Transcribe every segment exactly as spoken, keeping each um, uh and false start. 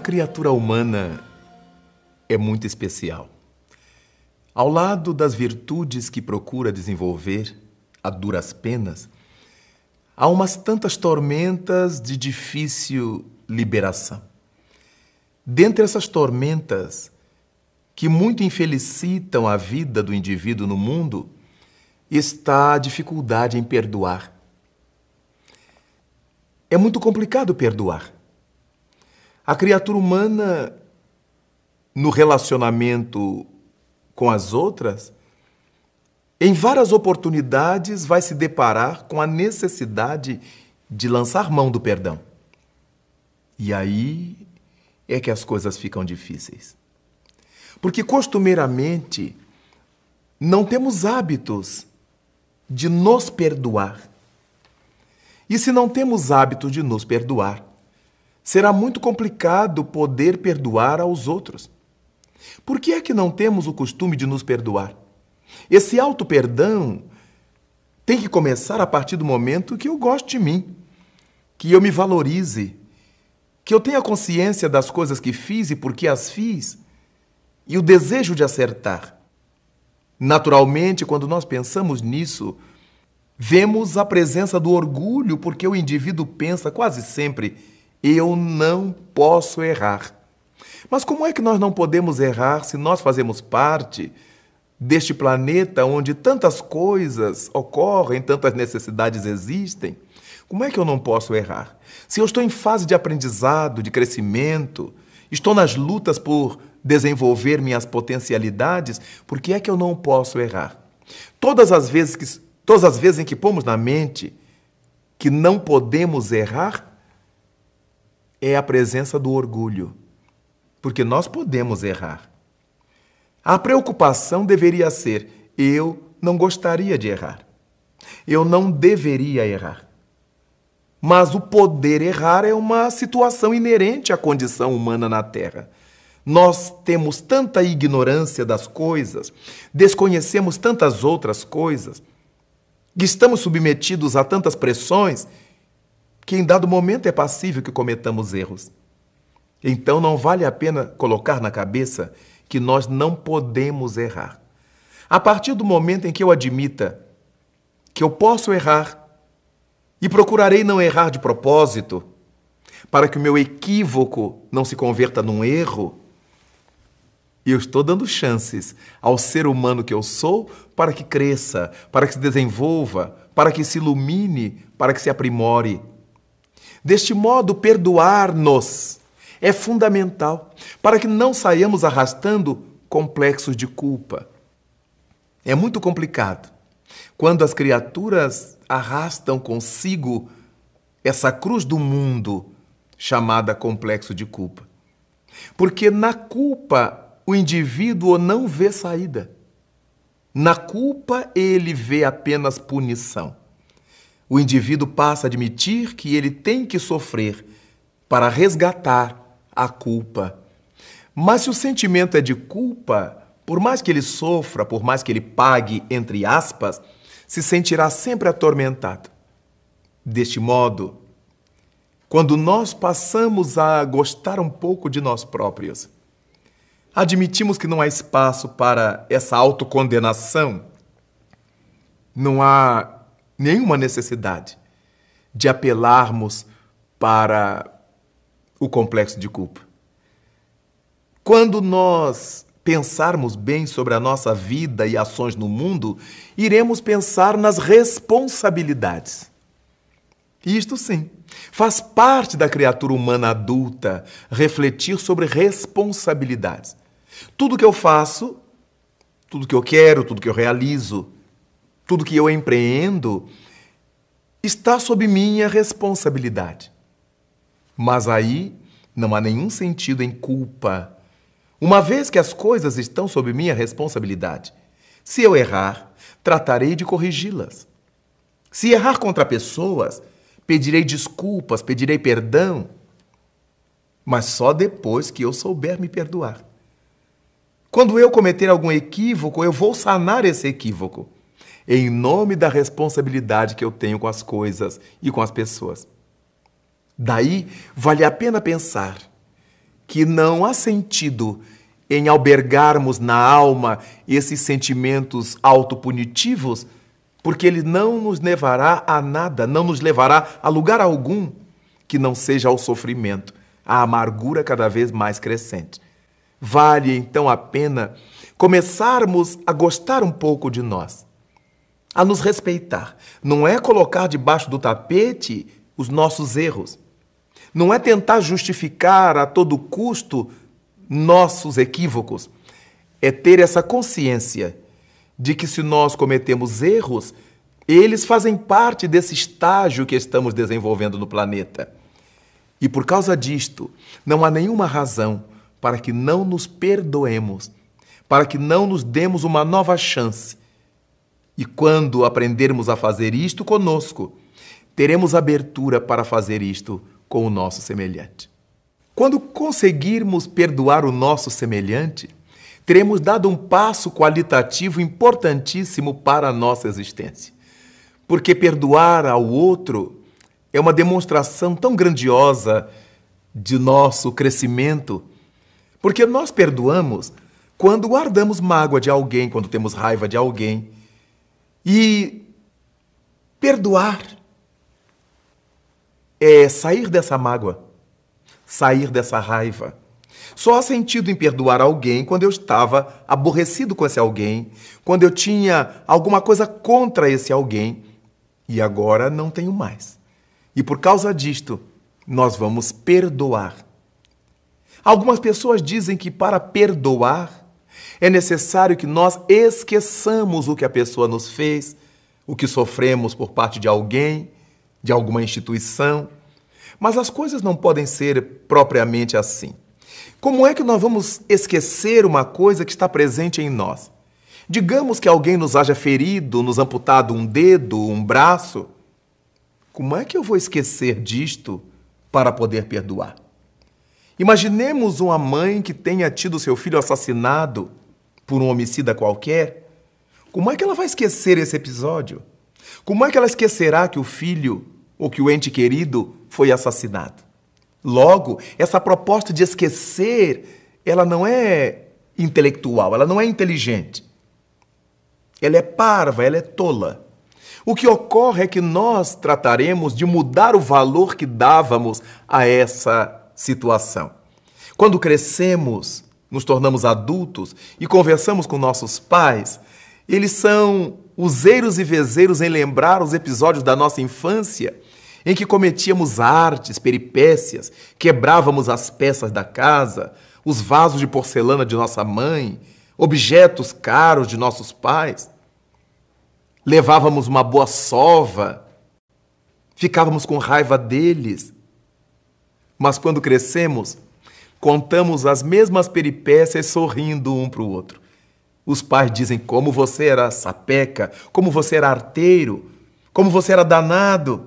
criatura humana é muito especial. Ao lado das virtudes que procura desenvolver a duras penas, há umas tantas tormentas de difícil liberação. Dentre essas tormentas, que muito infelicitam a vida do indivíduo no mundo, está a dificuldade em perdoar. É muito complicado perdoar. A criatura humana, no relacionamento com as outras, em várias oportunidades vai se deparar com a necessidade de lançar mão do perdão. E aí é que as coisas ficam difíceis. Porque costumeiramente não temos hábitos de nos perdoar. E se não temos hábito de nos perdoar, será muito complicado poder perdoar aos outros. Por que é que não temos o costume de nos perdoar? Esse auto-perdão tem que começar a partir do momento que eu gosto de mim, que eu me valorize, que eu tenha consciência das coisas que fiz e por que as fiz, e o desejo de acertar. Naturalmente, quando nós pensamos nisso, vemos a presença do orgulho, porque o indivíduo pensa quase sempre: eu não posso errar. Mas como é que nós não podemos errar se nós fazemos parte deste planeta onde tantas coisas ocorrem, tantas necessidades existem? Como é que eu não posso errar? Se eu estou em fase de aprendizado, de crescimento, estou nas lutas por desenvolver minhas potencialidades, por que é que eu não posso errar? Todas as vezes que, todas as vezes em que pomos na mente que não podemos errar, é a presença do orgulho, porque nós podemos errar. A preocupação deveria ser: eu não gostaria de errar. Eu não deveria errar. Mas o poder errar é uma situação inerente à condição humana na Terra. Nós temos tanta ignorância das coisas, desconhecemos tantas outras coisas, estamos submetidos a tantas pressões, que em dado momento é passível que cometamos erros. Então não vale a pena colocar na cabeça que nós não podemos errar. A partir do momento em que eu admita que eu posso errar e procurarei não errar de propósito, para que o meu equívoco não se converta num erro, eu estou dando chances ao ser humano que eu sou para que cresça, para que se desenvolva, para que se ilumine, para que se aprimore. Deste modo, perdoar-nos é fundamental para que não saiamos arrastando complexos de culpa. É muito complicado quando as criaturas arrastam consigo essa cruz do mundo chamada complexo de culpa. Porque na culpa o indivíduo não vê saída. Na culpa ele vê apenas punição. O indivíduo passa a admitir que ele tem que sofrer para resgatar a culpa. Mas se o sentimento é de culpa, por mais que ele sofra, por mais que ele pague, entre aspas, se sentirá sempre atormentado. Deste modo, quando nós passamos a gostar um pouco de nós próprios, admitimos que não há espaço para essa autocondenação, não há nenhuma necessidade de apelarmos para o complexo de culpa. Quando nós pensarmos bem sobre a nossa vida e ações no mundo, iremos pensar nas responsabilidades. Isto sim, faz parte da criatura humana adulta refletir sobre responsabilidades. Tudo que eu faço, tudo que eu quero, tudo que eu realizo, tudo que eu empreendo, está sob minha responsabilidade. Mas aí não há nenhum sentido em culpa, uma vez que as coisas estão sob minha responsabilidade. Se eu errar, tratarei de corrigi-las. Se errar contra pessoas, pedirei desculpas, pedirei perdão, mas só depois que eu souber me perdoar. Quando eu cometer algum equívoco, eu vou sanar esse equívoco, em nome da responsabilidade que eu tenho com as coisas e com as pessoas. Daí, vale a pena pensar que não há sentido em albergarmos na alma esses sentimentos autopunitivos, porque ele não nos levará a nada, não nos levará a lugar algum que não seja ao sofrimento, à amargura cada vez mais crescente. Vale, então, a pena começarmos a gostar um pouco de nós, a nos respeitar. Não é colocar debaixo do tapete os nossos erros. Não é tentar justificar a todo custo nossos equívocos. É ter essa consciência de que se nós cometemos erros, eles fazem parte desse estágio que estamos desenvolvendo no planeta. E por causa disto, não há nenhuma razão para que não nos perdoemos, para que não nos demos uma nova chance. E quando aprendermos a fazer isto conosco, teremos abertura para fazer isto com o nosso semelhante. Quando conseguirmos perdoar o nosso semelhante, teremos dado um passo qualitativo importantíssimo para a nossa existência. Porque perdoar ao outro é uma demonstração tão grandiosa de nosso crescimento, porque nós perdoamos quando guardamos mágoa de alguém, quando temos raiva de alguém. E perdoar é sair dessa mágoa, sair dessa raiva. Só há sentido em perdoar alguém quando eu estava aborrecido com esse alguém, quando eu tinha alguma coisa contra esse alguém, e agora não tenho mais. E por causa disto, nós vamos perdoar. Algumas pessoas dizem que para perdoar é necessário que nós esqueçamos o que a pessoa nos fez, o que sofremos por parte de alguém, de alguma instituição. Mas as coisas não podem ser propriamente assim. Como é que nós vamos esquecer uma coisa que está presente em nós? Digamos que alguém nos haja ferido, nos amputado um dedo, um braço. Como é que eu vou esquecer disto para poder perdoar? Imaginemos uma mãe que tenha tido seu filho assassinado por um homicida qualquer. Como é que ela vai esquecer esse episódio? Como é que ela esquecerá que o filho ou que o ente querido foi assassinado? Logo, essa proposta de esquecer, ela não é intelectual, ela não é inteligente. Ela é parva, ela é tola. O que ocorre é que nós trataremos de mudar o valor que dávamos a essa situação. Quando crescemos, nos tornamos adultos e conversamos com nossos pais, eles são useiros e vezeiros em lembrar os episódios da nossa infância em que cometíamos artes, peripécias, quebrávamos as peças da casa, os vasos de porcelana de nossa mãe, objetos caros de nossos pais. Levávamos uma boa sova, ficávamos com raiva deles. Mas quando crescemos, contamos as mesmas peripécias sorrindo um para o outro. Os pais dizem como você era sapeca, como você era arteiro, como você era danado.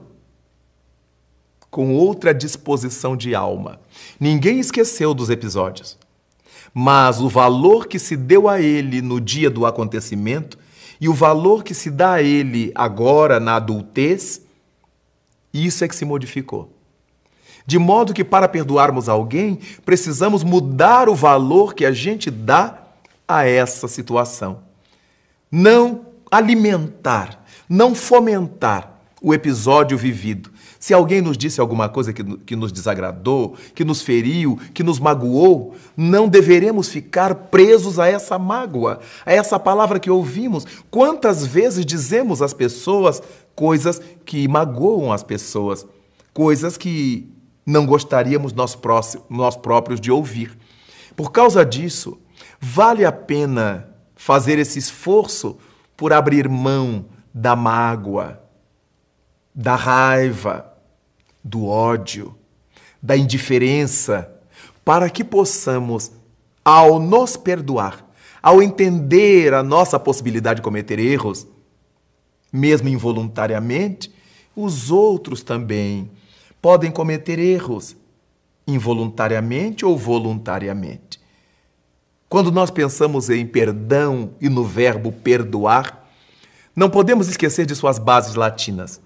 Com outra disposição de alma. Ninguém esqueceu dos episódios. Mas o valor que se deu a ele no dia do acontecimento e o valor que se dá a ele agora na adultez, isso é que se modificou. De modo que para perdoarmos alguém, precisamos mudar o valor que a gente dá a essa situação. Não alimentar, não fomentar o episódio vivido. Se alguém nos disse alguma coisa que, que nos desagradou, que nos feriu, que nos magoou, não deveremos ficar presos a essa mágoa, a essa palavra que ouvimos. Quantas vezes dizemos às pessoas coisas que magoam as pessoas, coisas que não gostaríamos nós, próximos, nós próprios de ouvir. Por causa disso, vale a pena fazer esse esforço por abrir mão da mágoa, da raiva, do ódio, da indiferença, para que possamos, ao nos perdoar, ao entender a nossa possibilidade de cometer erros, mesmo involuntariamente, os outros também podem cometer erros, involuntariamente ou voluntariamente. Quando nós pensamos em perdão e no verbo perdoar, não podemos esquecer de suas bases latinas,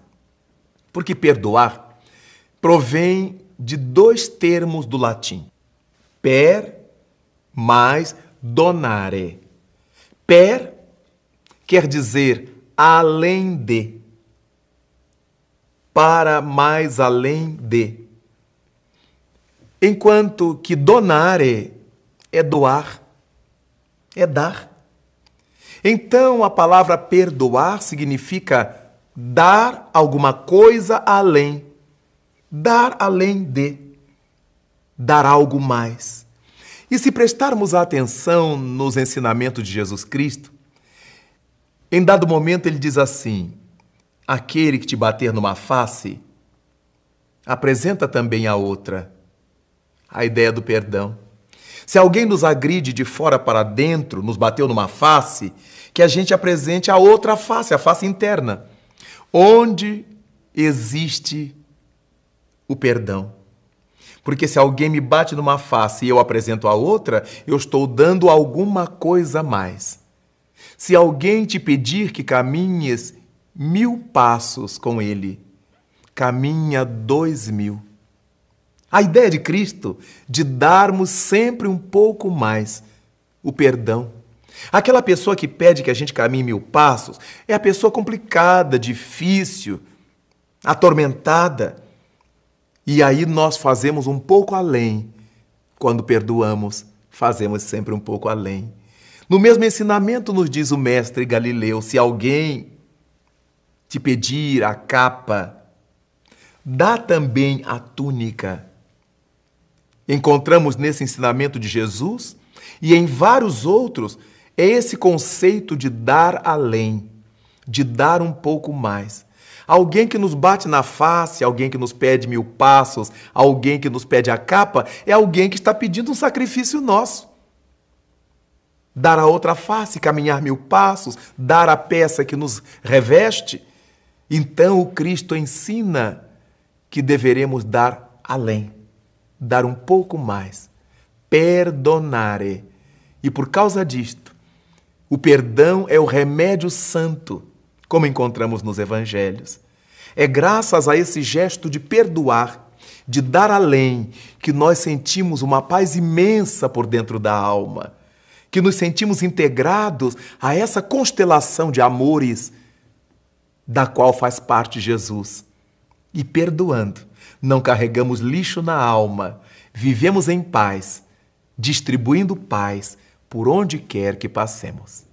porque perdoar provém de dois termos do latim, Per mais donare. Per quer dizer além de. Para mais além de. Enquanto que donare é doar, é dar. Então, a palavra perdoar significa dar alguma coisa além, dar além de, dar algo mais. E se prestarmos atenção nos ensinamentos de Jesus Cristo, em dado momento ele diz assim: aquele que te bater numa face, apresenta também a outra. A ideia do perdão. Se alguém nos agride de fora para dentro, nos bateu numa face, que a gente apresente a outra face, a face interna, onde existe o perdão. Porque se alguém me bate numa face e eu apresento a outra, eu estou dando alguma coisa a mais. Se alguém te pedir que caminhes mil passos com ele, caminha dois mil. A ideia de Cristo de darmos sempre um pouco mais, o perdão. Aquela pessoa que pede que a gente caminhe mil passos é a pessoa complicada, difícil, atormentada. E aí nós fazemos um pouco além. Quando perdoamos, fazemos sempre um pouco além. No mesmo ensinamento nos diz o mestre Galileu: se alguém te pedir a capa, dá também a túnica. Encontramos nesse ensinamento de Jesus e em vários outros é esse conceito de dar além, de dar um pouco mais. Alguém que nos bate na face, alguém que nos pede mil passos, alguém que nos pede a capa, é alguém que está pedindo um sacrifício nosso. Dar a outra face, caminhar mil passos, dar a peça que nos reveste. Então o Cristo ensina que deveremos dar além. Dar um pouco mais, perdonare. E por causa disto, o perdão é o remédio santo, como encontramos nos evangelhos. É graças a esse gesto de perdoar, de dar além, que nós sentimos uma paz imensa por dentro da alma, que nos sentimos integrados a essa constelação de amores da qual faz parte Jesus. E perdoando, não carregamos lixo na alma, vivemos em paz, distribuindo paz por onde quer que passemos.